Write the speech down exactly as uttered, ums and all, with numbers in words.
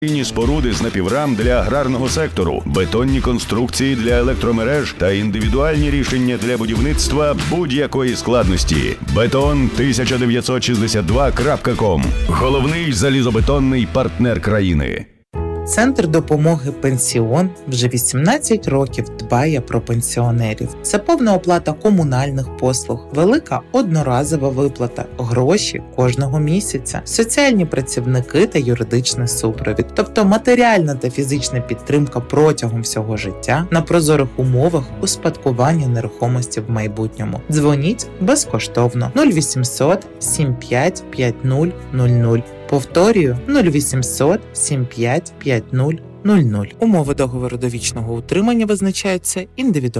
Ні споруди з напіврам для аграрного сектору, бетонні конструкції для електромереж та індивідуальні рішення для будівництва будь-якої складності. бетон тисяча дев'ятсот шістдесят два крапка ком. Головний залізобетонний партнер країни. Центр допомоги «Пенсіон» вже вісімнадцять років дбає про пенсіонерів. Це повна оплата комунальних послуг, велика одноразова виплата, гроші кожного місяця, соціальні працівники та юридичний супровід. Тобто матеріальна та фізична підтримка протягом всього життя на прозорих умовах успадкування нерухомості в майбутньому. Дзвоніть безкоштовно нуль вісімсот сім п'ять п'ять нуль нуль нуль. Повторюю, нуль вісімсот сім п'ять п'ять нуль нуль нуль. Умови договору довічного утримання визначаються індивідуально.